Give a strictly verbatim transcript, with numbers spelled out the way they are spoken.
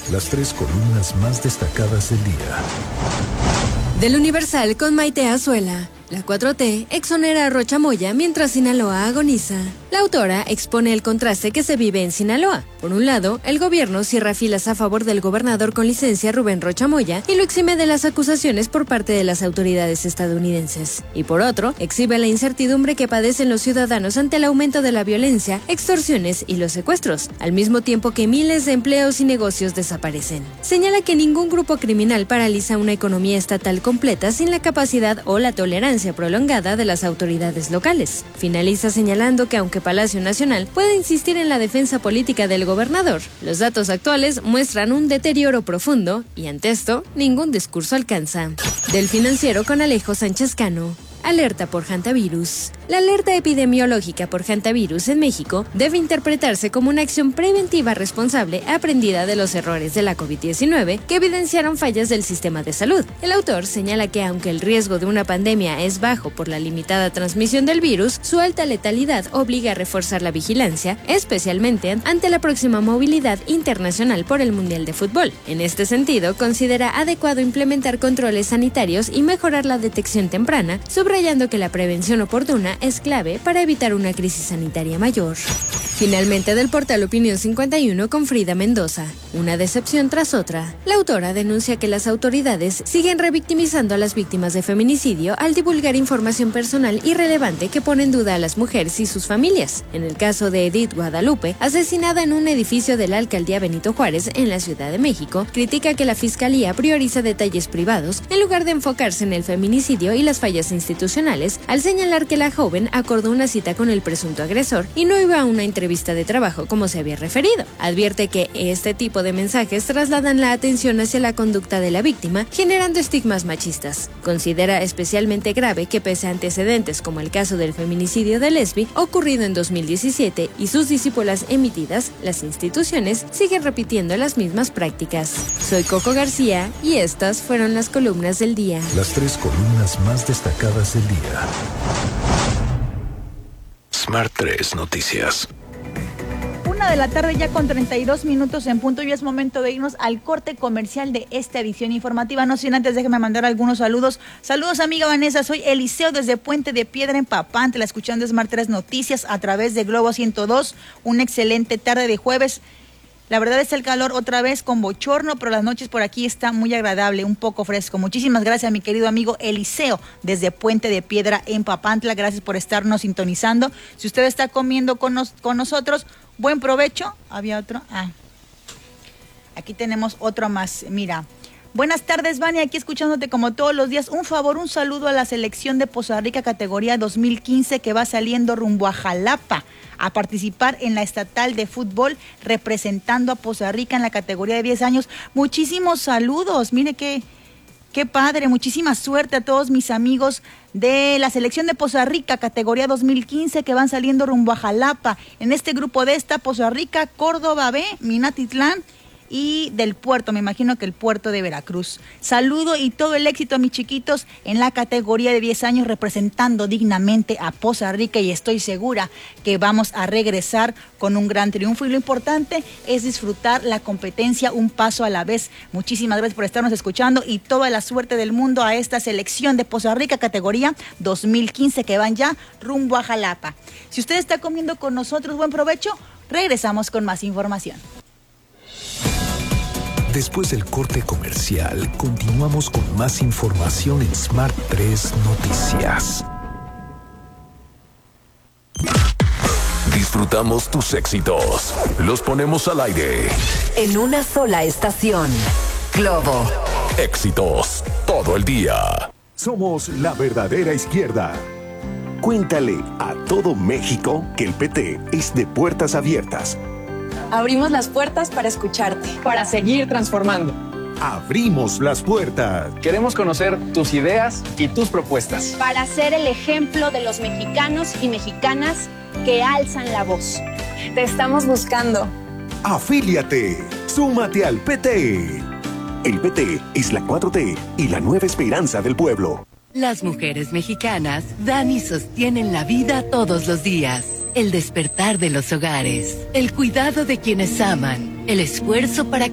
Las tres columnas más destacadas del día. Del Universal con Maite Azuela. La cuatro T exonera a Rocha Moya mientras Sinaloa agoniza. La autora expone el contraste que se vive en Sinaloa. Por un lado, el gobierno cierra filas a favor del gobernador con licencia Rubén Rocha Moya y lo exime de las acusaciones por parte de las autoridades estadounidenses. Y por otro, exhibe la incertidumbre que padecen los ciudadanos ante el aumento de la violencia, extorsiones y los secuestros, al mismo tiempo que miles de empleos y negocios desaparecen. Señala que ningún grupo criminal paraliza una economía estatal completa sin la capacidad o la tolerancia prolongada de las autoridades locales. Finaliza señalando que aunque Palacio Nacional puede insistir en la defensa política del gobernador, los datos actuales muestran un deterioro profundo y ante esto, ningún discurso alcanza. Del Financiero con Alejo Sánchez Cano. Alerta por hantavirus. La alerta epidemiológica por hantavirus en México debe interpretarse como una acción preventiva responsable aprendida de los errores de la COVID diecinueve que evidenciaron fallas del sistema de salud. El autor señala que aunque el riesgo de una pandemia es bajo por la limitada transmisión del virus, su alta letalidad obliga a reforzar la vigilancia, especialmente ante la próxima movilidad internacional por el Mundial de Fútbol. En este sentido, considera adecuado implementar controles sanitarios y mejorar la detección temprana, subrayando que la prevención oportuna es clave para evitar una crisis sanitaria mayor. Finalmente, del portal Opinión cincuenta y uno con Frida Mendoza. Una decepción tras otra. La autora denuncia que las autoridades siguen revictimizando a las víctimas de feminicidio al divulgar información personal irrelevante que pone en duda a las mujeres y sus familias. En el caso de Edith Guadalupe, asesinada en un edificio de la alcaldía Benito Juárez en la Ciudad de México, critica que la fiscalía prioriza detalles privados en lugar de enfocarse en el feminicidio y las fallas institucionales, al señalar que la joven acordó una cita con el presunto agresor y no iba a una entrevista de trabajo como se había referido. Advierte que este tipo de mensajes trasladan la atención hacia la conducta de la víctima, generando estigmas machistas. Considera especialmente grave que pese a antecedentes como el caso del feminicidio de Lesbi, ocurrido en dos mil diecisiete, y sus discípulas emitidas, las instituciones siguen repitiendo las mismas prácticas. Soy Coco García y estas fueron las columnas del día. Las tres columnas más destacadas del día. Smart tres Noticias. Una de la tarde ya con treinta y dos minutos en punto y es momento de irnos al corte comercial de esta edición informativa. No sin antes déjeme mandar algunos saludos. Saludos amiga Vanessa, soy Eliseo desde Puente de Piedra en Papantla, escuchando Smart tres Noticias a través de Globo ciento dos. Una excelente tarde de jueves. La verdad es el calor otra vez con bochorno, pero las noches por aquí está muy agradable, un poco fresco. Muchísimas gracias a mi querido amigo Eliseo desde Puente de Piedra en Papantla. Gracias por estarnos sintonizando. Si usted está comiendo con, nos, con nosotros, buen provecho. Había otro. Ah, aquí tenemos otro más. Mira. Buenas tardes, Vania, aquí escuchándote como todos los días. Un favor, un saludo a la selección de Poza Rica categoría dos mil quince que va saliendo rumbo a Jalapa a participar en la estatal de fútbol representando a Poza Rica en la categoría de diez años. Muchísimos saludos, mire qué, qué padre, muchísima suerte a todos mis amigos de la selección de Poza Rica categoría dos mil quince que van saliendo rumbo a Jalapa. En este grupo de esta Poza Rica, Córdoba B, Minatitlán y del puerto, me imagino que el puerto de Veracruz. Saludo y todo el éxito a mis chiquitos en la categoría de diez años representando dignamente a Poza Rica y estoy segura que vamos a regresar con un gran triunfo y lo importante es disfrutar la competencia un paso a la vez. Muchísimas gracias por estarnos escuchando y toda la suerte del mundo a esta selección de Poza Rica categoría dos mil quince que van ya rumbo a Jalapa. Si usted está comiendo con nosotros, buen provecho, regresamos con más información. Después del corte comercial, continuamos con más información en Smart tres Noticias. Disfrutamos tus éxitos. Los ponemos al aire. En una sola estación. Globo. Éxitos todo el día. Somos la verdadera izquierda. Cuéntale a todo México que el P T es de puertas abiertas. Abrimos las puertas para escucharte, para seguir transformando. Abrimos las puertas. Queremos conocer tus ideas y tus propuestas. Para ser el ejemplo de los mexicanos y mexicanas que alzan la voz. Te estamos buscando. Afíliate. Súmate al P T. El P T es la cuatro T y la nueva esperanza del pueblo. Las mujeres mexicanas dan y sostienen la vida todos los días. El despertar de los hogares, el cuidado de quienes aman, el esfuerzo para